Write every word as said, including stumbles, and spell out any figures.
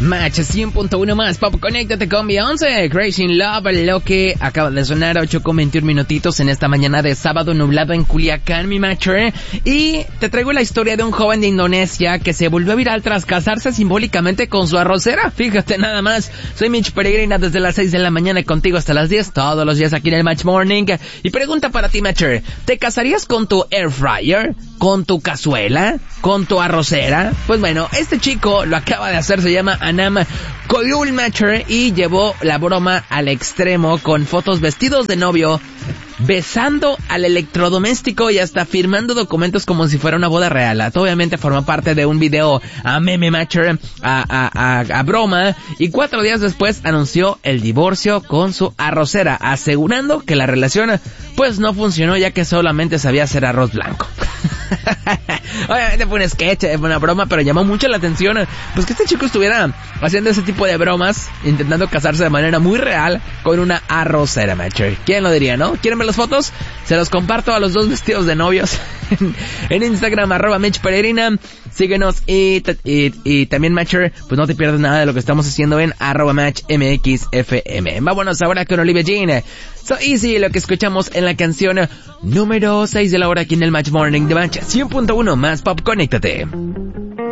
Match cien punto uno más Pop, conéctate con Beyoncé, Crazy in Love, lo que acaba de sonar, ocho con veintiún minutitos en esta mañana de sábado nublado en Culiacán, mi matcher. Y te traigo la historia de un joven de Indonesia que se volvió viral tras casarse simbólicamente con su arrocera. Fíjate nada más, soy Mitch Peregrina desde las seis de la mañana y contigo hasta las diez, todos los días aquí en el Match Morning. Y pregunta para ti, matcher, ¿te casarías con tu air fryer? ¿Con tu cazuela? ¿Con tu arrocera? Pues bueno, este chico lo acaba de hacer, se llama Anam Koyul Matcher y llevó la broma al extremo con fotos vestidos de novio, besando al electrodoméstico y hasta firmando documentos como si fuera una boda real. Obviamente forma parte de un video a meme matcher, a, a, a, a broma, y cuatro días después anunció el divorcio con su arrocera, asegurando que la relación pues no funcionó ya que solamente sabía hacer arroz blanco. Obviamente fue un sketch, fue una broma, pero llamó mucho la atención pues que este chico estuviera haciendo ese tipo de bromas, intentando casarse de manera muy real con una arrocera, matcher. ¿Quién lo diría, no? ¿Quieren ver las fotos? Se los comparto a los dos vestidos de novios en Instagram, arroba Mitch Peregrina. Síguenos y, y, y también, matcher, pues no te pierdas nada de lo que estamos haciendo en arroba match mxfm. Vámonos ahora con Olivia Jean, So Easy, lo que escuchamos en la canción número seis de la hora aquí en el Match Morning de Match cien punto uno más Pop, conéctate.